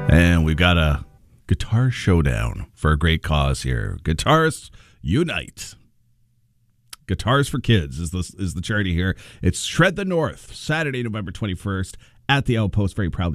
And we've got a guitar showdown for a great cause here. Guitarists Unite. Guitars for Kids is the charity here. It's Shred the North, Saturday, November 21st at the Outpost. Very proud